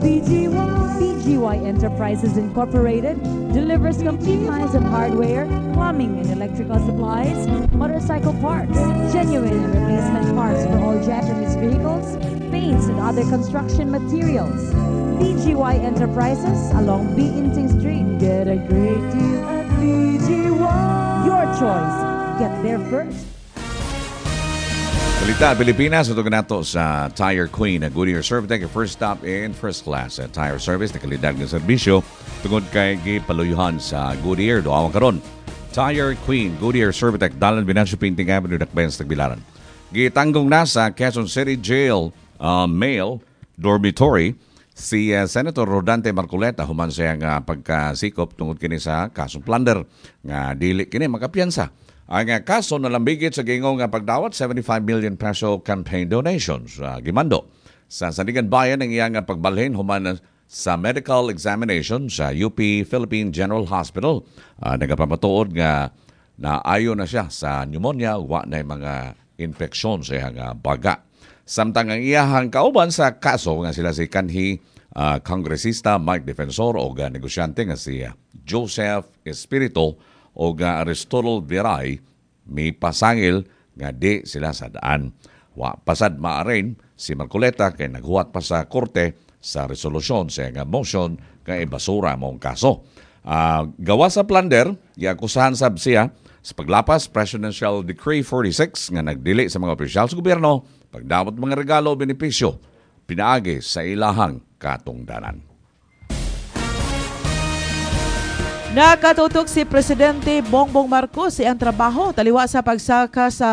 BGY Enterprises Incorporated delivers complete lines of hardware, plumbing and electrical supplies, motorcycle parts, genuine and replacement parts for all Japanese vehicles, paints and other construction materials. BGY Enterprises along Biinting Street. Get a great deal at BGY. Your choice. Get there first. Balita, Pilipinas, ito nato sa Tire Queen na Goodyear Servitec, first stop in first class tire service na kalidad ng serbisyo tungod kay gipaluyuhan sa Goodyear. Doawang karon. Tire Queen, Goodyear Servitec, Dalan Venancio Pinting Avenue, Dakbayan, Tagbilaran. Gitanggong na sa Quezon City Jail male dormitory si Senator Rodante Marcoleta human siya nga pagkasikop tungod kini sa kasong plunder nga dili kini makapiyansa. Ang kaso nalambigit sa gingong nga pagdawat 75 million peso campaign donations. Gimando sa Sandigan Bayan ang iyang pagbalhin human sa medical examination sa UP Philippine General Hospital. Nagapamatuod nga naayo na siya sa pneumonia, wa na mga infeksyon sa iyang baga. Samtang ang iyahang kauban sa kaso nga sila si kanhi kongresista Mike Defensor o negosyante nga si Joseph Espirito o Aristotle Viray may pasangil nga di sila sa daan. Wa pasad maarin si Marcoleta kay naghuwat pa sa korte sa resolusyon sa nga motion kay basura mong kaso. Gawa sa plunder, iakusahan sab siya sa paglapas Presidential Decree 46 nga nagdili sa mga opisyal sa gobyerno pagdawat mga regalo o benepisyo pinaagi sa ilahang katungdanan. Nakatutok si Presidente Bongbong Marcos sa iyang trabaho taliwa sa pagsaka sa